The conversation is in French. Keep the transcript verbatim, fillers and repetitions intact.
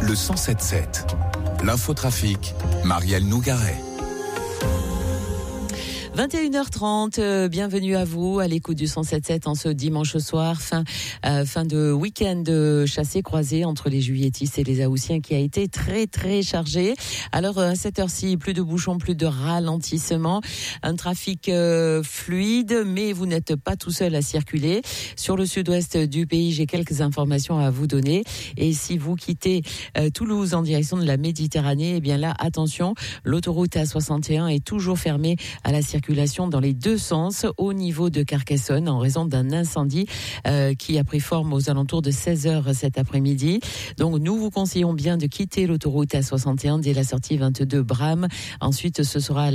le cent sept sept. L'infotrafic, Marielle Nougaret. vingt et une heures trente, euh, bienvenue à vous à l'écoute du cent sept sept en ce dimanche soir, fin, euh, fin de week-end de chassé-croisé entre les Juilletistes et les Haussiens qui a été très très chargé. Alors à cette heure-ci, plus de bouchons, plus de ralentissements, un trafic euh, fluide, mais vous n'êtes pas tout seul à circuler. Sur le sud-ouest du pays, j'ai quelques informations à vous donner. Et si vous quittez euh, Toulouse en direction de la Méditerranée, eh bien là, attention, l'autoroute A soixante et un est toujours fermée à la circulation dans les deux sens au niveau de Carcassonne en raison d'un incendie euh, qui a pris forme aux alentours de seize heures cet après-midi. Donc nous vous conseillons bien de quitter l'autoroute A soixante et un dès la sortie vingt-deux Bram. Ensuite ce sera